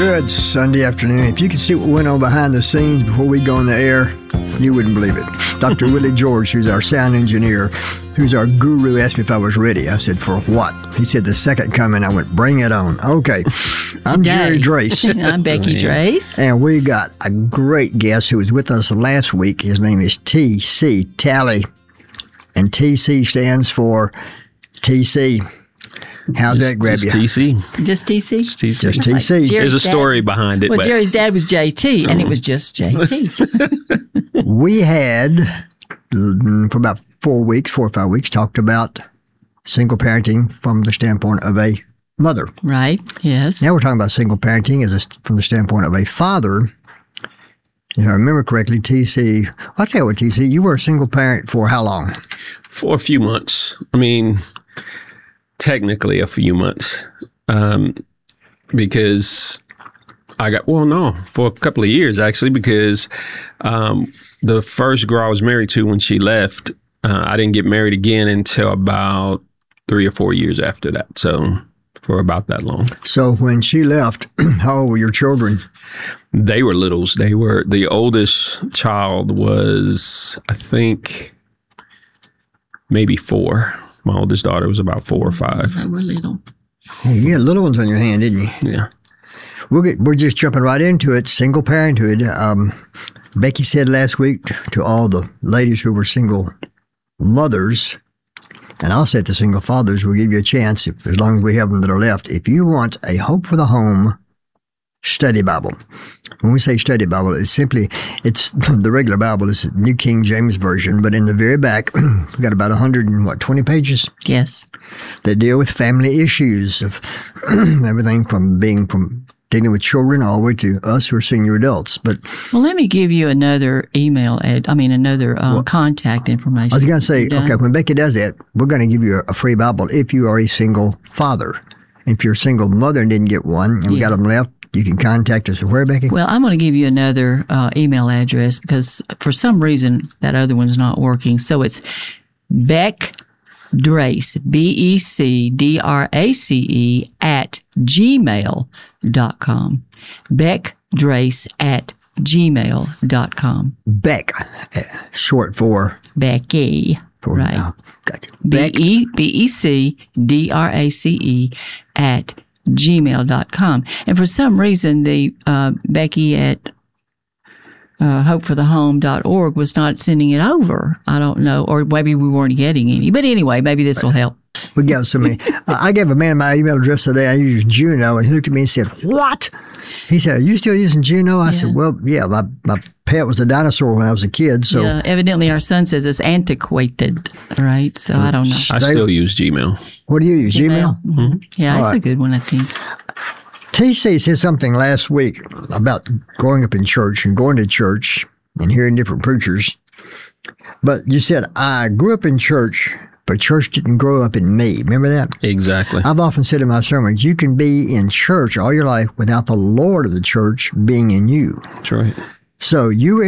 Good Sunday afternoon. If you could see what went on behind the scenes before we go on the air, you wouldn't believe it. Dr. Willie George, who's our sound engineer, who's our guru, asked me if I was ready. I said, for what? He said, the second coming. I went, bring it on. Okay. I'm Jerry Drace. I'm Becky Drace. And we got a great guest who was with us last week. His name is T.C. Talley. And T.C. stands for T.C. How's that grab you? TC. Just TC? Just TC. Just TC. Like There's a story behind it. Well, Jerry's dad was JT, and it was just JT. We had, for about 4 or 5 weeks, talked about single parenting from the standpoint of a mother. Right, yes. Now we're talking about single parenting from the standpoint of a father. If I remember correctly, TC, I'll tell you what, TC, you were a single parent for how long? For a few months. I mean, technically a few months. Because for a couple of years, actually, because the first girl I was married to, when she left, I didn't get married again until about 3 or 4 years after that. So for about that long. So when she left, how old were your children? They were littles. The oldest child was, I think, maybe 4. My oldest daughter was about 4 or 5. They were little. Hey, you had little ones on your hand, didn't you? Yeah. We're just jumping right into it. Single parenthood. Becky said last week to all the ladies who were single mothers, and I'll say to single fathers, we'll give you a chance, as long as we have them that are left. If you want a Hope for the Home study Bible, when we say study Bible, it's the regular Bible is New King James Version, but in the very back, we've got about 120 pages? Yes. That deal with family issues of everything from dealing with children all the way to us who are senior adults. But let me give you another contact information. I was going to say, okay, when Becky does that, we're going to give you a free Bible if you are a single father. If you're a single mother and didn't get one, and we got them left, you can contact us. Where, Becky? Well, I'm going to give you another email address because for some reason that other one's not working. So it's Beck Drace, BECDRACE @gmail.com. Beck Drace @gmail.com. Beck, short for Becky. Right. Oh, gotcha. BECDRACE @gmail.com. And for some reason, the Becky at hopeforthehome.org was not sending it over. I don't know. Or maybe we weren't getting any. But anyway, maybe this will help. We got so many. I gave a man my email address today. I used Juno, and he looked at me and said, "What?" He said, "Are you still using Juno?" I said, "Well, yeah, my pet was a dinosaur when I was a kid." So evidently our son says it's antiquated, right? So I don't know. I still use Gmail. What do you use, Gmail? Mm-hmm. Yeah, it's a good one, I think. TC said something last week about growing up in church and going to church and hearing different preachers. But you said, I grew up in church, but church didn't grow up in me. Remember that? Exactly. I've often said in my sermons, you can be in church all your life without the Lord of the church being in you. That's right. So you